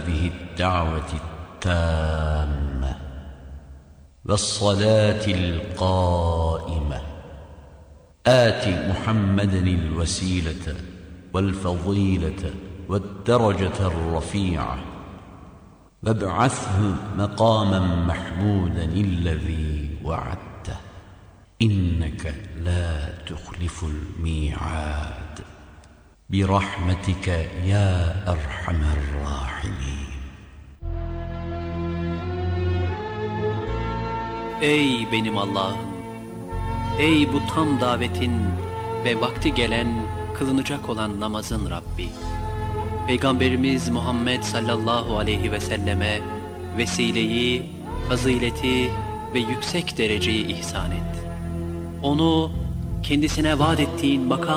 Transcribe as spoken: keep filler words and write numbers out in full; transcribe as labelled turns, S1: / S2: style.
S1: هذه الدعوة التامة والصلاة القائمة آت محمدا الوسيلة والفضيلة والدرجة الرفيعة وابعثه مقاما محمودا الذي وعدته إنك لا تخلف الميعاد برحمتك يا أرحم الراحمين.
S2: Ey benim Allah'ım! Ey bu tam davetin ve vakti gelen, kılınacak olan namazın Rabbi! Peygamberimiz Muhammed sallallahu aleyhi ve selleme vesileyi, fazileti ve yüksek dereceyi ihsan et. Onu kendisine vaat ettiğin makam